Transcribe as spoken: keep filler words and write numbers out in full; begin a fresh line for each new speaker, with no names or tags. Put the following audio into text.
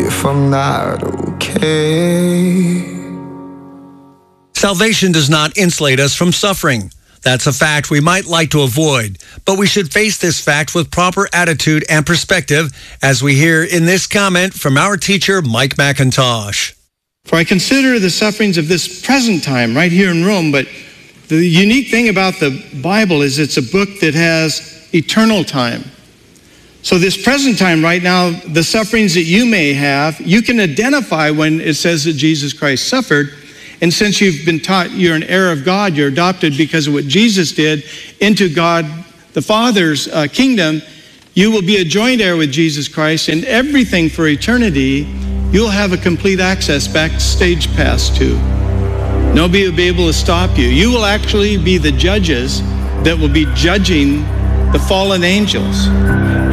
if I'm not okay.
Salvation does not insulate us from suffering. That's a fact we might like to avoid, but we should face this fact with proper attitude and perspective, as we hear in this comment from our teacher, Mike McIntosh.
For I consider the sufferings of this present time right here in Rome, but the unique thing about the Bible is it's a book that has eternal time. So this present time right now, the sufferings that you may have, you can identify when it says that Jesus Christ suffered. And since you've been taught you're an heir of God, you're adopted because of what Jesus did into God the Father's uh, kingdom, you will be a joint heir with Jesus Christ, and everything for eternity, you'll have a complete access backstage pass to. Nobody will be able to stop you. You will actually be the judges that will be judging the fallen angels.